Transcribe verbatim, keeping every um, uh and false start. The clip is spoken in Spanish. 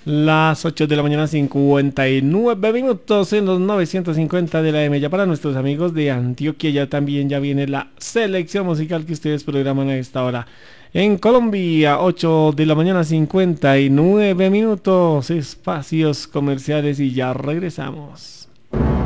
Las ocho de la mañana, cincuenta y nueve minutos en los novecientos cincuenta de la M. Ya para nuestros amigos de Antioquia, ya también ya viene la selección musical que ustedes programan a esta hora. En Colombia, ocho de la mañana, cincuenta y nueve minutos, espacios comerciales y ya regresamos.